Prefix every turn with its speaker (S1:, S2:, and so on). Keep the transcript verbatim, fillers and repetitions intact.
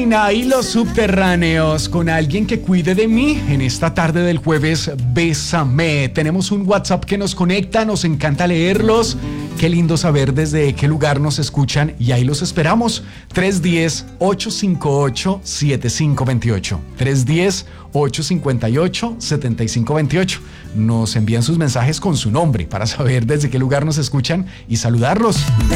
S1: Marina y los subterráneos con alguien que cuide de mí en esta tarde del jueves. Bésame. Tenemos un WhatsApp que nos conecta, nos encanta leerlos. Qué lindo saber desde qué lugar nos escuchan y ahí los esperamos. tres uno cero, ocho cinco ocho, siete cinco dos ocho. tres uno cero, ocho cinco ocho, siete cinco dos ocho. Nos envían sus mensajes con su nombre para saber desde qué lugar nos escuchan y saludarlos.